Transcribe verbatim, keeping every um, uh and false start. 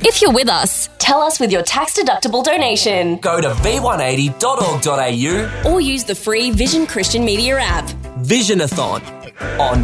If you're with us, tell us with your tax-deductible donation. Go to v one eighty dot org dot a u or use the free Vision Christian Media app. Visionathon on